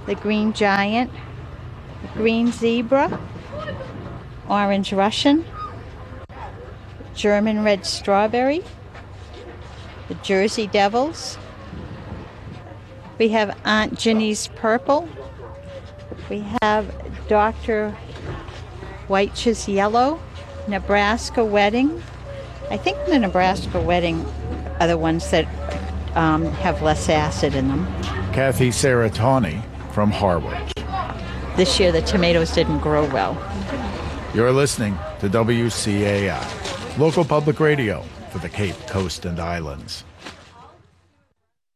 the green giant, green zebra, orange Russian, German red strawberry, the Jersey Devils. We have Aunt Ginny's purple. We have Dr. White's yellow, Nebraska wedding. I think the Nebraska wedding are the ones that have less acid in them. Kathy Saratani from Harwich. This year the tomatoes didn't grow well. You're listening to WCAI, local public radio for the Cape Coast and Islands.